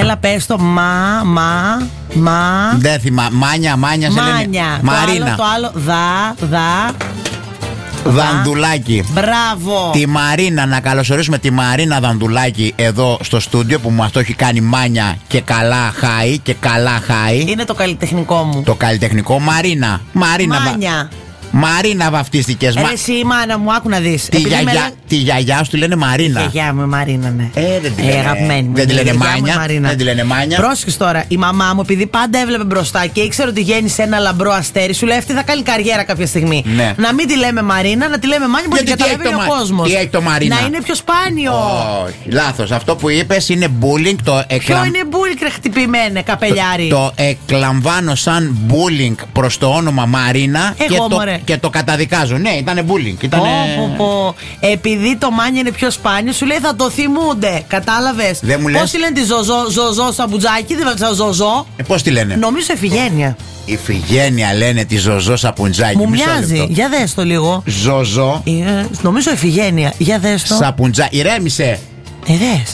Έλα, πες το. Δεν θυμάμαι. Μάνια σε λένε. Μαρίνα. Το άλλο. Δανδουλάκη. Μπράβο. Τη Μαρίνα, να καλωσορίσουμε τη Μαρίνα Δανδουλάκη εδώ στο στούντιο που μας το έχει κάνει Μάνια και καλά χάι και καλά χάι. Είναι το καλλιτεχνικό μου. Το καλλιτεχνικό. Μαρίνα. Μαρίνα βαφτίστηκες. Εσύ η μάνα μου, άκου να δεις. Τη γιαγιά σου τη λένε Μαρίνα. Η γιαγιά μου Μαρίνα, ναι. Δεν τη λένε, αγαπημένη μου. Δεν τη λένε Μάνια. Δεν τη λένε Μάνια. Πρόσεχε τώρα, η μαμά μου, επειδή πάντα έβλεπε μπροστά και ήξερε ότι γέννησε ένα λαμπρό αστέρι, σου λέει αυτή θα κάνει καριέρα κάποια στιγμή. Ναι. Να μην τη λέμε Μαρίνα, να τη λέμε Μάνια που την καταλαβαίνει ο κόσμος. Τι έχει το Μαρίνα? Να είναι πιο σπάνιο. Όχι, λάθος. Αυτό που είπες είναι bullying. Ποιο είναι bullying, ρε χτυπημένε, καπελιάρι? Το εκλαμβάνω σαν bullying προς το όνομα Μαρίνα και το καταδικάζω. Ναι, ήταν bullying. Επειδή το Μάνια είναι πιο σπάνιο, σου λέει θα το θυμούνται. Κατάλαβες? Πώς τη λένε τη Ζωζό Σαμπουτζάκη, δεν βάζω Ζωζό. Πώς τη λένε? Νομίζω Ιφηγένεια. Ιφηγένεια λένε τη Ζωζό Σαπουτζάκη. Μου μοιάζει. Για δες το λίγο. Ζωζό. Νομίζω Ιφηγένεια. Για δες το. Σαπουτζάκη. Ηρέμησε. Δες.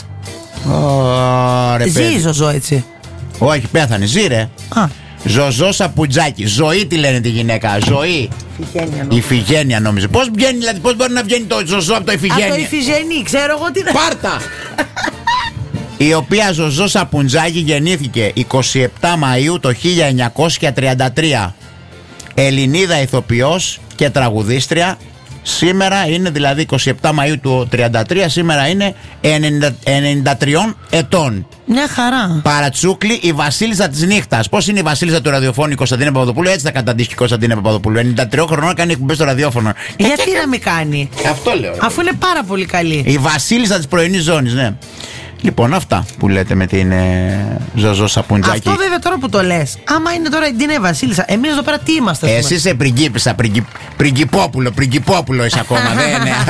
Ζει η Ζωζό έτσι? Όχι, πέθανε. Ζει ρε. Ζωζό Σαπουτζάκη. Ζωή τη λένε τη γυναίκα. Ζωή. Ιφηγένεια νόμιζε. Πώς βγαίνει, δηλαδή, πώς μπορεί να βγαίνει το Ζωζό από το Ιφηγένεια? Από το Ιφηγενή, ξέρω εγώ τι. Πάρτα! Η οποία Ζωζό Σαπουτζάκη γεννήθηκε 27 Μαΐου το 1933. Ελληνίδα ηθοποιός και τραγουδίστρια. Σήμερα είναι δηλαδή 27 Μαΐου του 1933. Σήμερα είναι 93 ετών. Μια χαρά. Παρατσούκλη, η βασίλισσα της νύχτας. Πώς είναι η βασίλισσα του ραδιοφώνου, η Κωνσταντίνα Παπαδοπούλου? Έτσι θα καταντήσει και η Κωνσταντίνα Παπαδοπούλου. 93 χρονών κάνει εκπομπές στο ραδιόφωνο. Γιατί να μην κάνει? Αυτό λέω. Αφού είναι πάρα πολύ καλή. Η βασίλισσα της πρωινής ζώνης, ναι. Λοιπόν, αυτά που λέτε με την Ζωζό Σαπουτζάκη. Αυτό βέβαια τώρα που το λες. Άμα είναι τώρα η Ντίνα Βασίλισσα, εμείς εδώ πέρα τι είμαστε? Εσύ είσαι πριγκίπισσα, πριγκυπόπουλο είσαι ακόμα, δεν είναι.